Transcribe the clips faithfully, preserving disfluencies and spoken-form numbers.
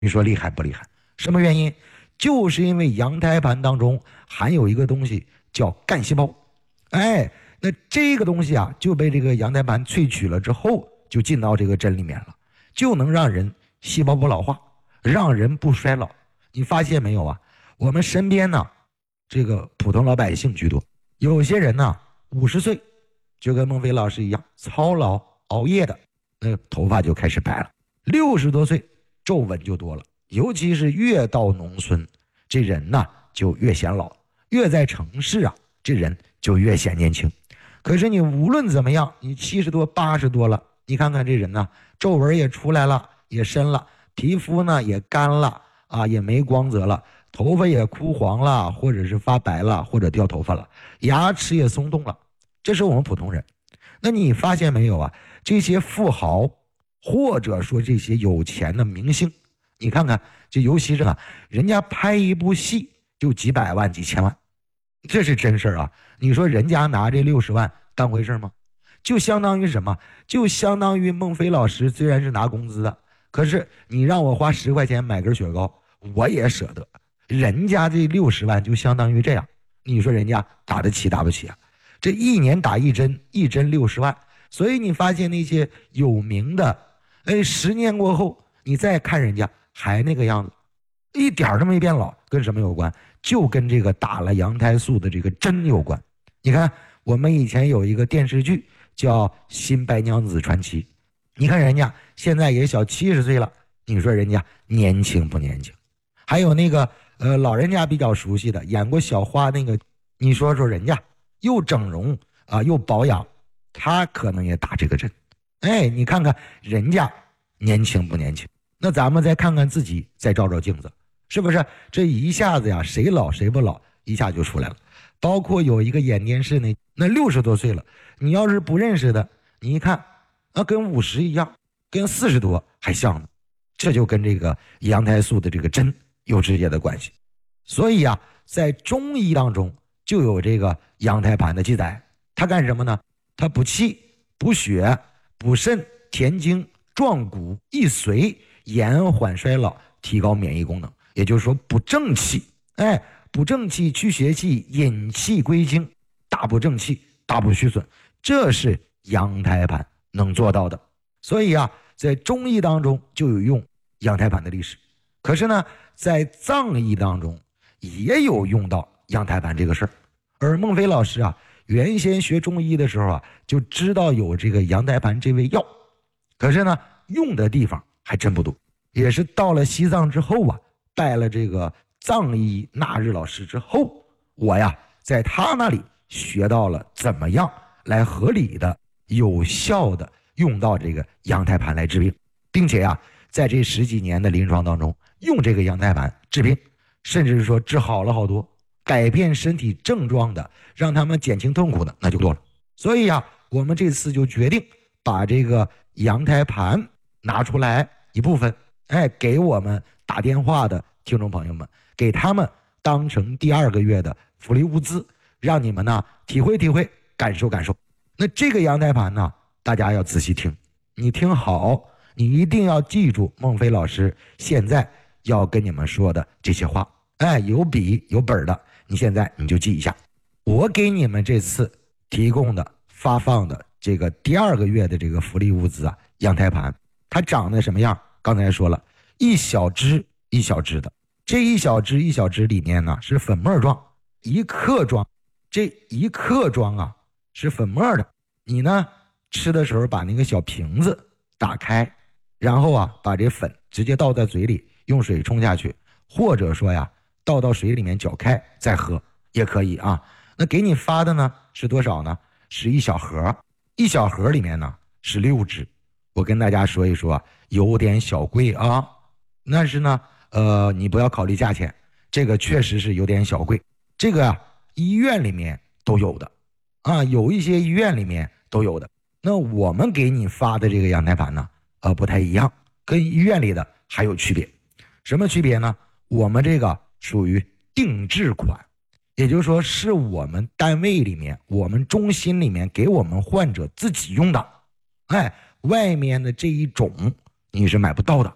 你说厉害不厉害？什么原因？就是因为羊胎盘当中含有一个东西叫干细胞。哎，那这个东西啊就被这个羊胎盘萃取了之后，就进到这个针里面了，就能让人细胞不老化，让人不衰老。你发现没有啊？我们身边呢，这个普通老百姓居多，有些人呢五十岁就跟孟非老师一样操劳熬夜的，那头发就开始白了。六十多岁皱纹就多了，尤其是越到农村，这人呢就越显老，越在城市啊，这人就越显年轻。可是你无论怎么样，你七十多八十多了，你看看这人呢，皱纹也出来了，也深了，皮肤呢也干了啊，也没光泽了，头发也枯黄了，或者是发白了，或者掉头发了，牙齿也松动了。这是我们普通人。那你发现没有啊？这些富豪或者说这些有钱的明星，你看看，就尤其是啊，人家拍一部戏就几百万几千万，这是真事儿啊。你说人家拿这六十万当回事吗？就相当于什么？就相当于孟非老师虽然是拿工资的，可是你让我花十块钱买根雪糕，我也舍得。人家这六十万就相当于这样，你说人家打得起打不起啊？这一年打一针，一针六十万。所以你发现那些有名的，哎，十年过后你再看人家还那个样子，一点都没变老。跟什么有关？就跟这个打了羊胎素的这个针有关。你看我们以前有一个电视剧叫《新白娘子传奇》，你看人家现在也小七十岁了，你说人家年轻不年轻？还有那个呃老人家比较熟悉的演过小花那个，你说说人家又整容啊又保养，他可能也打这个针。哎，你看看人家年轻不年轻？那咱们再看看自己，再照照镜子，是不是这一下子呀，谁老谁不老一下就出来了。包括有一个演电视那那六十多岁了，你要是不认识的，你一看啊，跟五十一样，跟四十多还像呢。这就跟这个羊胎素的这个针有直接的关系。所以啊，在中医当中就有这个羊胎盘的记载，它干什么呢？它补气、补血、补肾、填精、壮骨、益髓、延缓衰老、提高免疫功能。也就是说补正气，哎，补正气、去邪气、引气归经，大补正气，大补虚损，这是羊胎盘能做到的。所以啊，在中医当中就有用羊胎盘的历史。可是呢，在藏医当中也有用到羊胎盘这个事儿。而孟非老师啊，原先学中医的时候啊，就知道有这个羊胎盘这味药，可是呢，用的地方还真不多。也是到了西藏之后啊，拜了这个藏医纳日老师之后，我呀在他那里学到了怎么样来合理的、有效的用到这个羊胎盘来治病，并且呀，在这十几年的临床当中，用这个羊胎盘治病，甚至是说治好了好多，改变身体症状的，让他们减轻痛苦的，那就多了。所以呀，我们这次就决定把这个羊胎盘拿出来一部分，哎，给我们打电话的听众朋友们，给他们当成第二个月的福利物资，让你们呢体会体会，感受感受。那这个羊胎盘呢，大家要仔细听，你听好，你一定要记住孟非老师现在要跟你们说的这些话。哎，有笔有本的，你现在你就记一下。我给你们这次提供的发放的这个第二个月的这个福利物资啊，羊胎盘，它长得什么样？刚才说了，一小支一小支的，这一小支一小支里面呢是粉末状，一克装，这一克装啊是粉末的。你呢吃的时候把那个小瓶子打开，然后啊把这粉直接倒在嘴里，用水冲下去，或者说呀倒到水里面搅开再喝也可以啊。那给你发的呢是多少呢？是一小盒，一小盒里面呢是六支。我跟大家说一说啊，有点小贵啊，但是呢呃你不要考虑价钱，这个确实是有点小贵。这个啊医院里面都有的啊，有一些医院里面都有的。那我们给你发的这个羊胎盘呢呃不太一样，跟医院里的还有区别。什么区别呢？我们这个属于定制款，也就是说是我们单位里面我们中心里面给我们患者自己用的。哎，外面的这一种你是买不到的，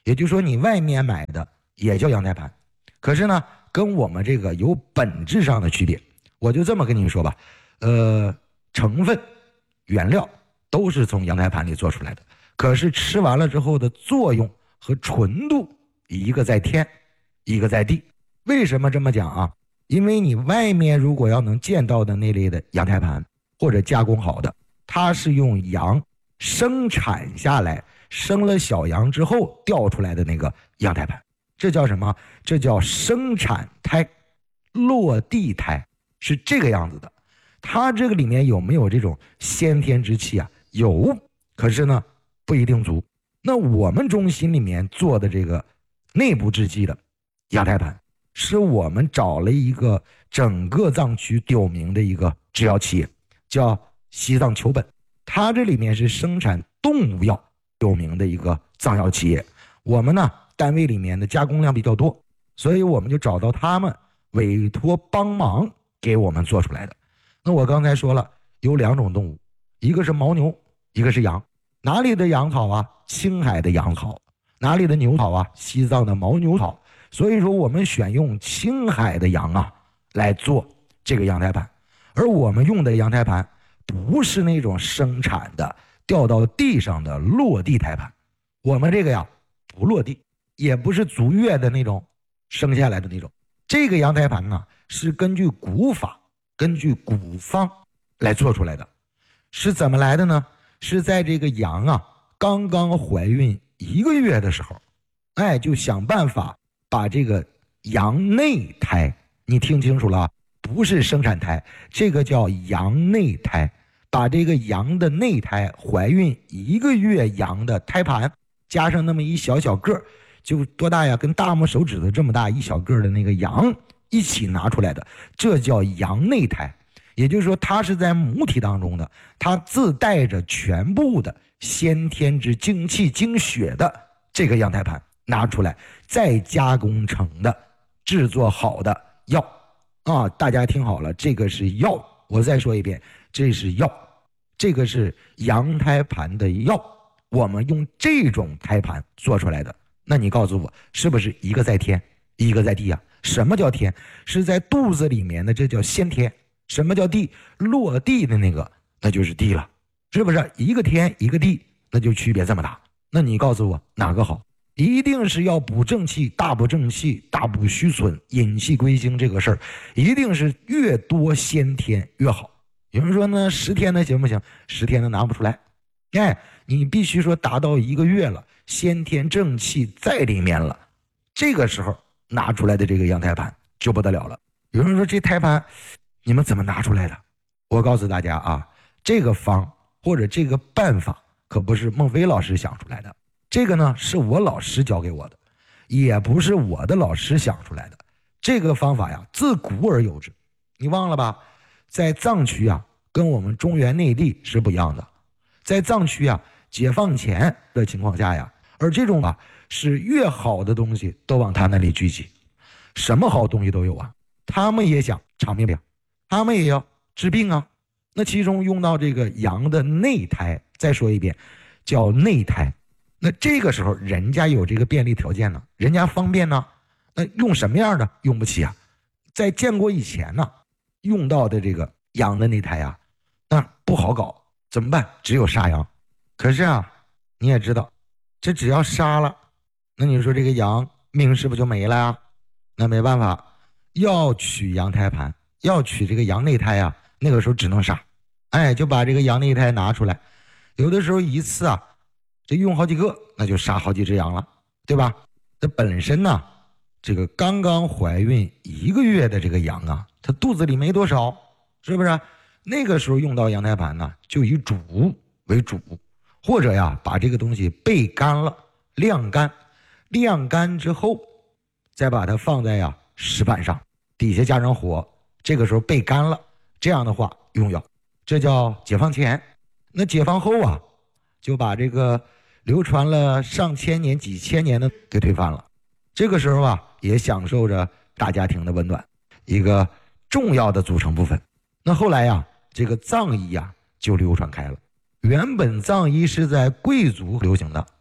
也就是说你外面买的也叫阳台盘，可是呢跟我们这个有本质上的区别。我就这么跟你说吧，呃，成分原料都是从阳台盘里做出来的，可是吃完了之后的作用和纯度一个在天一个在地。为什么这么讲啊？因为你外面如果要能见到的那类的阳台盘或者加工好的，它是用羊生产下来，生了小羊之后掉出来的那个阳台盘，这叫什么？这叫生产胎、落地胎，是这个样子的。它这个里面有没有这种先天之气啊？有，可是呢不一定足。那我们中心里面做的这个内部制剂的阳台盘，是我们找了一个整个藏区有名的一个制药企业，叫西藏求本，它这里面是生产动物药有名的一个藏药企业。我们呢单位里面的加工量比较多，所以我们就找到他们委托帮忙给我们做出来的。那我刚才说了有两种动物，一个是牦牛，一个是羊。哪里的羊草啊？青海的羊草。哪里的牛草啊？西藏的牦牛草。所以说我们选用青海的羊啊来做这个阳台盘，而我们用的阳台盘不是那种生产的掉到地上的落地胎盘，我们这个呀不落地，也不是足月的那种生下来的那种。这个阳台盘呢是根据古法根据古方来做出来的。是怎么来的呢？是在这个羊啊刚刚怀孕一个月的时候，哎，就想办法把这个羊内胎，你听清楚了，不是生产胎，这个叫羊内胎，把这个羊的内胎，怀孕一个月羊的胎盘，加上那么一小小个，就多大呀？跟大拇手指头这么大一小个的那个羊一起拿出来的，这叫羊内胎。也就是说它是在母体当中的，它自带着全部的先天之精气精血的这个阳台盘拿出来，再加工成的制作好的药啊！大家听好了，这个是药，我再说一遍，这是药，这个是羊胎盘的药，我们用这种胎盘做出来的。那你告诉我，是不是一个在天一个在地啊？什么叫天？是在肚子里面的，这叫先天。什么叫地？落地的那个那就是地了，是不是？一个天一个地，那就区别这么大。那你告诉我哪个好？一定是要补正气，大补正气，大补虚损，引气归经，这个事儿一定是越多先天越好。有人说呢十天的行不行？十天的拿不出来，哎，你必须说达到一个月了，先天正气在里面了，这个时候拿出来的这个阳胎盘就不得了了。有人说这胎盘你们怎么拿出来的？我告诉大家啊，这个方或者这个办法可不是孟非老师想出来的，这个呢是我老师教给我的，也不是我的老师想出来的。这个方法呀自古而有之，你忘了吧？在藏区啊跟我们中原内地是不一样的。在藏区啊解放前的情况下呀，而这种啊是越好的东西都往他那里聚集，什么好东西都有啊，他们也想长命病，他们也要治病啊。那其中用到这个羊的内胎，再说一遍叫内胎，那这个时候人家有这个便利条件呢，人家方便呢，那用什么样的？用不起啊。在建国以前呢用到的这个羊的内胎啊，那不好搞，怎么办？只有杀羊。可是啊你也知道，这只要杀了，那你说这个羊命是不是就没了啊？那没办法，要取羊胎盘，要取这个羊内胎啊，那个时候只能杀，哎，就把这个羊内胎拿出来，有的时候一次啊这用好几个，那就杀好几只羊了，对吧？这本身呢这个刚刚怀孕一个月的这个羊啊，它肚子里没多少，是不是？那个时候用到羊胎盘呢就以煮为主，或者呀把这个东西焙干了，晾干，晾干之后再把它放在呀石板上，底下加上火，这个时候焙干了，这样的话用药，这叫解放前。那解放后啊就把这个流传了上千年几千年的给推翻了，这个时候啊也享受着大家庭的温暖，一个重要的组成部分。那后来呀这个藏医呀就流传开了，原本藏医是在贵族流行的，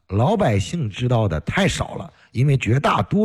老百姓知道的太少了，因为绝大多